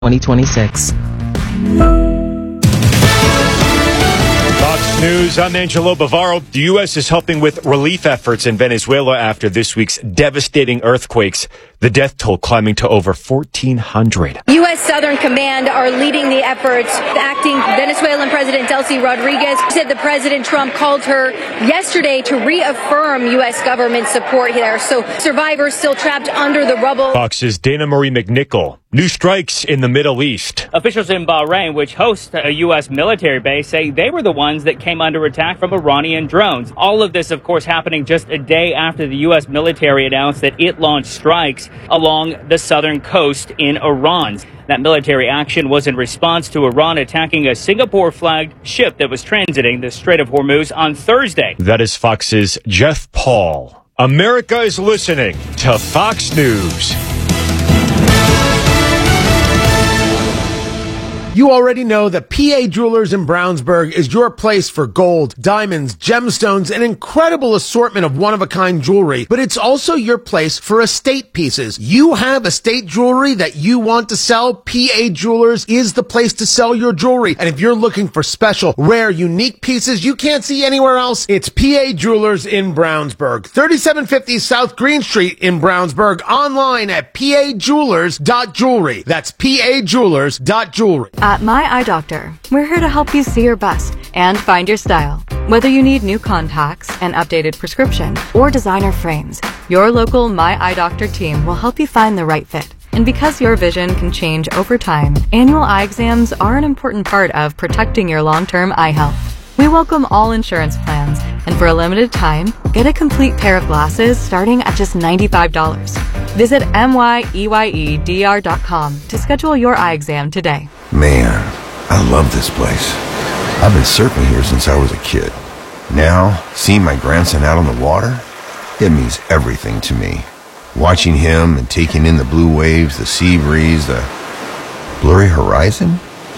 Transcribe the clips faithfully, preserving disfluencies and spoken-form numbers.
twenty twenty-six. Fox News, I'm Angelo Bavaro. The U S is helping with relief efforts in Venezuela after this week's devastating earthquakes. The death toll climbing to over fourteen hundred. U S Southern Command are leading the efforts. The acting Venezuelan President Delcy Rodriguez said the President Trump called her yesterday to reaffirm U S government support there. So survivors still trapped under the rubble. Fox's Dana Marie McNichol. New strikes in the Middle East. Officials in Bahrain, which hosts a U S military base, say they were the ones that came under attack from Iranian drones. All of this, of course, happening just a day after the U S military announced that it launched strikes along the southern coast in Iran. That military action was in response to Iran attacking a Singapore-flagged ship that was transiting the Strait of Hormuz on Thursday. That is Fox's Jeff Paul. America is listening to Fox News. You already know that P A Jewelers in Brownsburg is your place for gold, diamonds, gemstones, an incredible assortment of one-of-a-kind jewelry, but it's also your place for estate pieces. You have estate jewelry that you want to sell, P A Jewelers is the place to sell your jewelry. And if you're looking for special, rare, unique pieces you can't see anywhere else, it's P A Jewelers in Brownsburg. thirty-seven fifty South Green Street in Brownsburg, online at p a jewelers dot jewelry. That's p a jewelers dot jewelry. At My Eye Doctor, we're here to help you see your best and find your style. Whether you need new contacts, an updated prescription, or designer frames, your local My Eye Doctor team will help you find the right fit. And because your vision can change over time, annual eye exams are an important part of protecting your long-term eye health. We welcome all insurance plans, and for a limited time, get a complete pair of glasses starting at just ninety-five dollars. Visit M Y E Y E D R dot com to schedule your eye exam today. Man, I love this place. I've been surfing here since I was a kid. Now, seeing my grandson out on the water, it means everything to me. Watching him and taking in the blue waves, the sea breeze, the blurry horizon.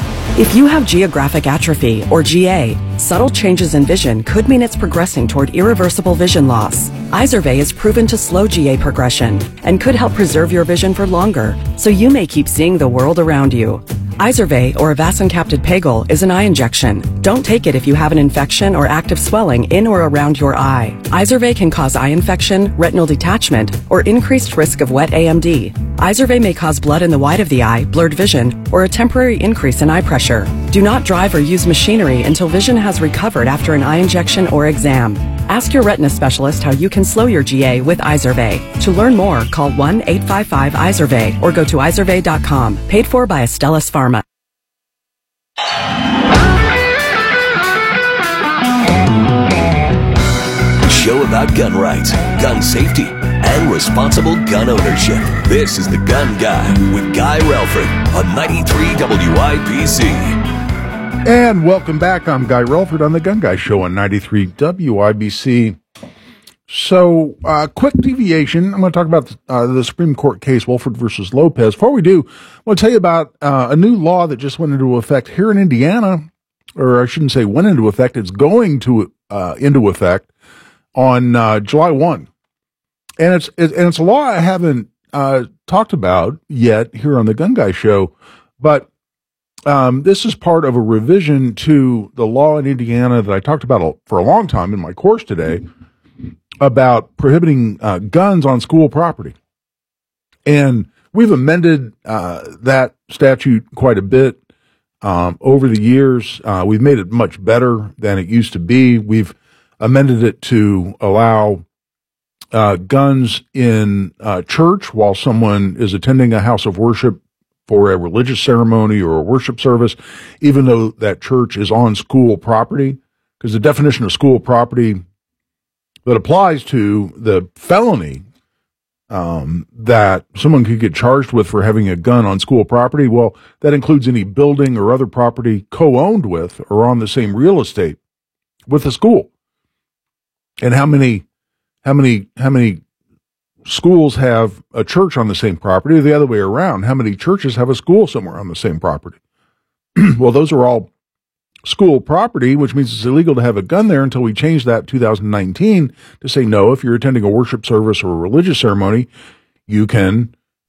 If you have geographic atrophy, or G A, subtle changes in vision could mean it's progressing toward irreversible vision loss. Izervay is proven to slow G A progression and could help preserve your vision for longer, so you may keep seeing the world around you. Izervay, or avacincaptad pegol, is an eye injection. Don't take it if you have an infection or active swelling in or around your eye. Izervay can cause eye infection, retinal detachment, or increased risk of wet A M D. Izervay may cause blood in the white of the eye, blurred vision, or a temporary increase in eye pressure. Do not drive or use machinery until vision has recovered after an eye injection or exam. Ask your retina specialist how you can slow your G A with Izervay. To learn more, call one eight five five Izervay or go to izervay dot com. Paid for by Astellas Pharma. Show about gun rights, gun safety, and responsible gun ownership. This is The Gun Guy with Guy Relford on ninety-three W I B C. And welcome back. I'm Guy Relford on The Gun Guy Show on ninety-three W I B C. So, uh, quick deviation. I'm going to talk about uh, the Supreme Court case, Wohlford versus Lopez. Before we do, I want to tell you about uh, a new law that just went into effect here in Indiana, or I shouldn't say went into effect. It's going to uh, into effect on uh, July first. And it's, it, and it's a law I haven't uh, talked about yet here on the Gun Guy Show, but um, this is part of a revision to the law in Indiana that I talked about for a long time in my course today about prohibiting uh, guns on school property. And we've amended uh, that statute quite a bit um, over the years. Uh, we've made it much better than it used to be. We've amended it to allow Uh, guns in uh, church while someone is attending a house of worship for a religious ceremony or a worship service, even though that church is on school property, because the definition of school property that applies to the felony um, that someone could get charged with for having a gun on school property, well, that includes any building or other property co-owned with or on the same real estate with the school. And how many How many, how many schools have a church on the same property, or the other way around? How many churches have a school somewhere on the same property? Well, those are all school property, which means it's illegal to have a gun there until we change that in two thousand nineteen to say, no, if you're attending a worship service or a religious ceremony, you can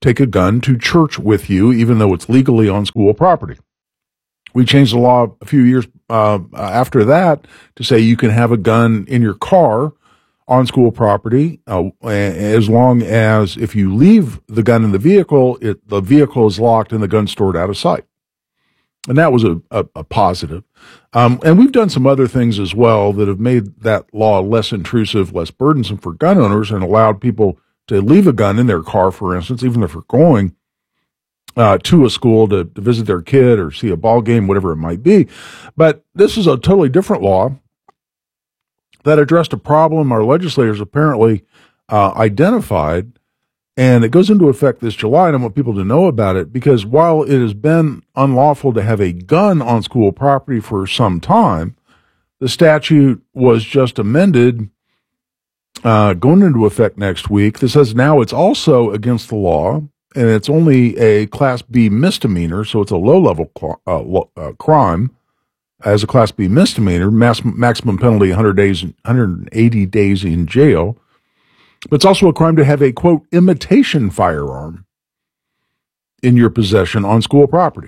take a gun to church with you, even though it's legally on school property. We changed the law a few years uh, after that to say you can have a gun in your car on school property uh, as long as if you leave the gun in the vehicle, it, the vehicle is locked and the gun stored out of sight. And that was a, a, a positive. Um, and we've done some other things as well that have made that law less intrusive, less burdensome for gun owners, and allowed people to leave a gun in their car, for instance, even if they're going uh, to a school to, to visit their kid or see a ball game, whatever it might be. But this is a totally different law that addressed a problem our legislators apparently uh, identified. And it goes into effect this July, and I want people to know about it because while it has been unlawful to have a gun on school property for some time, the statute was just amended uh, going into effect next week. This says now it's also against the law, and it's only a Class B misdemeanor, so it's a low-level cl- uh, lo- uh, crime as a Class B misdemeanor, mass- maximum penalty one hundred days, one hundred eighty days in jail. But it's also a crime to have a, quote, imitation firearm in your possession on school property.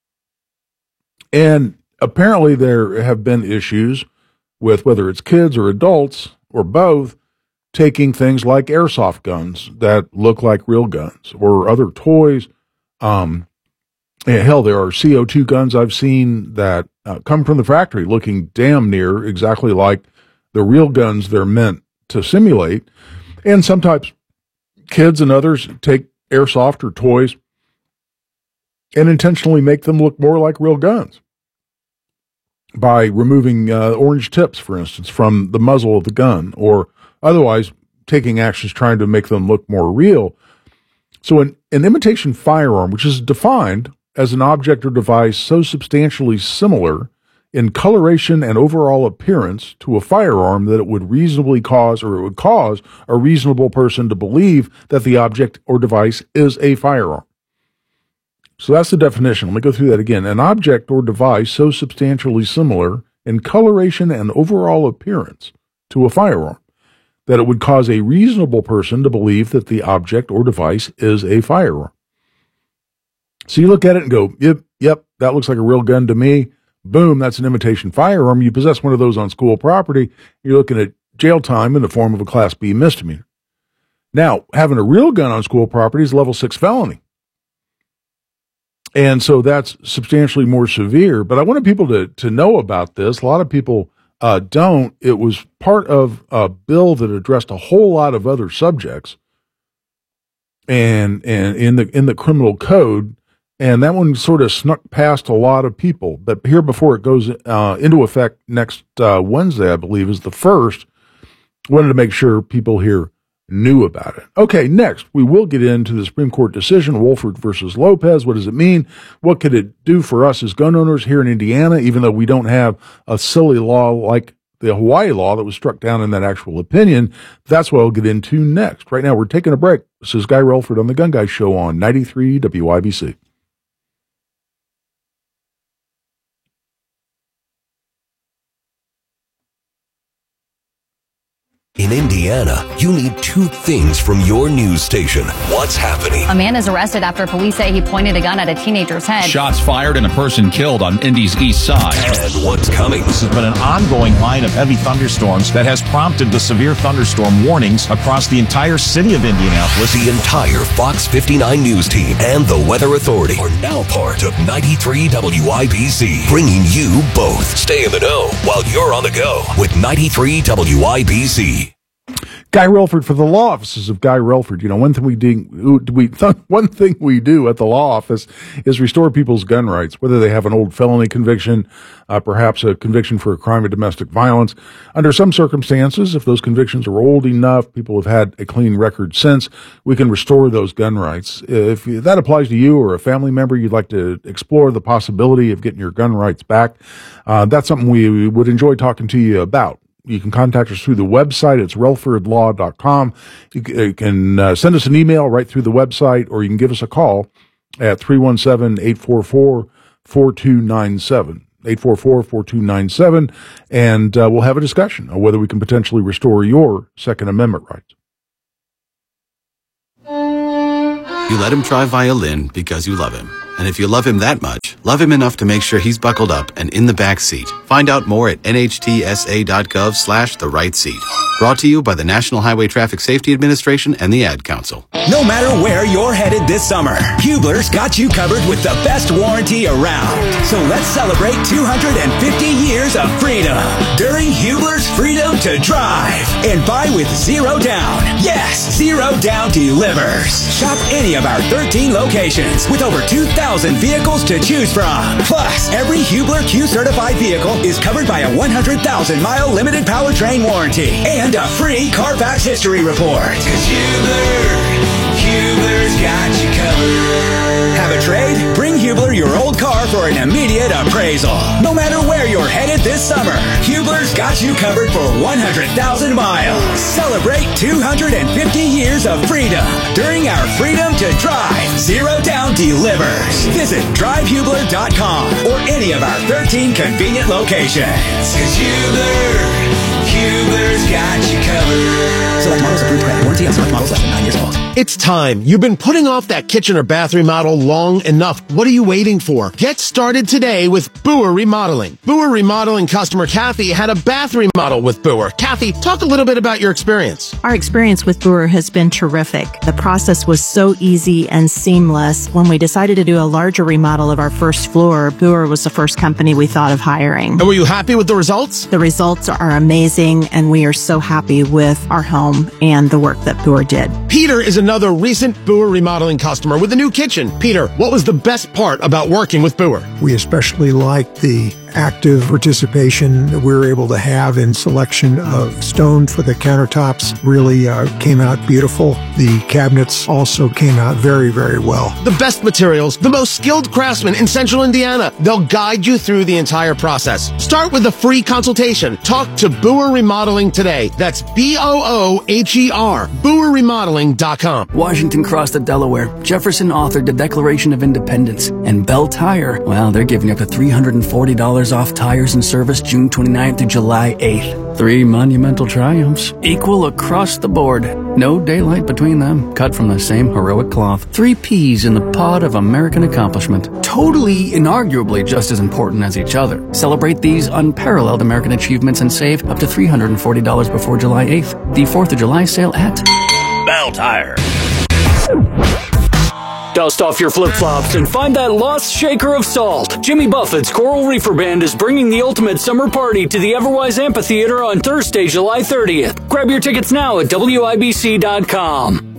And apparently there have been issues with whether it's kids or adults or both taking things like airsoft guns that look like real guns or other toys. Um, hell, there are C O two guns I've seen that uh, come from the factory looking damn near exactly like the real guns they're meant to simulate. And sometimes kids and others take airsoft or toys and intentionally make them look more like real guns by removing uh, orange tips, for instance, from the muzzle of the gun, or otherwise taking actions trying to make them look more real. So an, an imitation firearm, which is defined as an object or device so substantially similar in coloration and overall appearance to a firearm that it would reasonably cause, or it would cause a reasonable person to believe that the object or device is a firearm. So that's the definition. Let me go through that again. An object or device so substantially similar in coloration and overall appearance to a firearm that it would cause a reasonable person to believe that the object or device is a firearm. So you look at it and go, yep, yep, that looks like a real gun to me. Boom, that's an imitation firearm. You possess one of those on school property, you're looking at jail time in the form of a Class B misdemeanor. Now, having a real gun on school property is a level six felony. And so that's substantially more severe. But I wanted people to, to know about this. A lot of people uh, don't. It was part of a bill that addressed a whole lot of other subjects and and in the in the criminal code. And that one sort of snuck past a lot of people. But here, before it goes uh, into effect next uh, Wednesday, I believe, is the first, wanted to make sure people here knew about it. Okay, next, we will get into the Supreme Court decision, Wohlford versus Lopez. What does it mean? What could it do for us as gun owners here in Indiana, even though we don't have a silly law like the Hawaii law that was struck down in that actual opinion? That's what I'll get into next. Right now, we're taking a break. This is Guy Relford on The Gun Guy Show on ninety-three W I B C. In Indiana, you need two things from your news station. What's happening? A man is arrested after police say he pointed a gun at a teenager's head. Shots fired and a person killed on Indy's east side. And what's coming? This has been an ongoing line of heavy thunderstorms that has prompted the severe thunderstorm warnings across the entire city of Indianapolis. The entire Fox fifty-nine news team and the Weather Authority are now part of ninety-three W I B C, bringing you both. Stay in the know while you're on the go with ninety-three W I B C. Guy Relford for the law offices of Guy Relford. You know, one thing we do, we one thing we do at the law office is restore people's gun rights, whether they have an old felony conviction, uh, perhaps a conviction for a crime of domestic violence. Under some circumstances, if those convictions are old enough, people have had a clean record since, we can restore those gun rights. If that applies to you or a family member, you'd like to explore the possibility of getting your gun rights back, uh, that's something we would enjoy talking to you about. You can contact us through the website. It's relford law dot com. You can uh, send us an email right through the website, or you can give us a call at three one seven, eight four four, four two nine seven. eight four four, four two nine seven, and uh, we'll have a discussion on whether we can potentially restore your Second Amendment rights. You let him try violin because you love him. And if you love him that much, love him enough to make sure he's buckled up and in the back seat. Find out more at nhtsa.gov slash the right seat. Brought to you by the National Highway Traffic Safety Administration and the Ad Council. No matter where you're headed this summer, Hubler's got you covered with the best warranty around. So let's celebrate two hundred fifty years of freedom during Hubler's Freedom to Drive. And buy with zero down. Yes, zero down delivers. Shop any of our thirteen locations with over two thousand vehicles to choose from. Plus, every Hubler Q-certified vehicle is covered by a one hundred thousand mile limited powertrain warranty and a free Carfax history report. 'Cause Hubler, Hubler's got you covered. Have a trade? Bring Hubler your old car for an immediate appraisal. No matter where you're headed this summer, Hubler's got you covered for one hundred thousand miles. Celebrate two hundred fifty years of freedom during our Freedom to Drive Zero Down Delivers. Visit drive hubler dot com or any of our thirteen convenient locations. 'Cause Hubler, Hubler's got you covered. Select models approved credit. Warranty on select models less than nine years old. It's time. You've been putting off that kitchen or bath remodel long enough. What are you waiting for? Get started today with Boer Remodeling. Boer Remodeling customer Kathy had a bath remodel with Boer. Kathy, talk a little bit about your experience. Our experience with Boer has been terrific. The process was so easy and seamless. When we decided to do a larger remodel of our first floor, Boer was the first company we thought of hiring. And were you happy with the results? The results are amazing, and we are so happy with our home and the work that Boer did. Peter is another recent Boer Remodeling customer with a new kitchen. Peter, what was the best part about working with Boer? We especially liked the active participation that we were able to have in selection of stone for the countertops. Really uh, came out beautiful. The cabinets also came out very, very well. The best materials, the most skilled craftsmen in Central Indiana. They'll guide you through the entire process. Start with a free consultation. Talk to Boer Remodeling today. That's B O O H E R, boer remodeling dot com. Washington crossed the Delaware. Jefferson authored the Declaration of Independence. And Bell Tire, well, they're giving up to three hundred forty dollars off tires and service June twenty-ninth through July eighth. Three monumental triumphs, equal across the board. No daylight between them, cut from the same heroic cloth. Three peas in the pod of American accomplishment. Totally, inarguably just as important as each other. Celebrate these unparalleled American achievements and save up to three hundred forty dollars before July eighth. The fourth of July sale at Bell Tire. Dust off your flip-flops and find that lost shaker of salt. Jimmy Buffett's Coral Reefer Band is bringing the ultimate summer party to the Everwise Amphitheater on Thursday, July thirtieth. Grab your tickets now at W I B C dot com.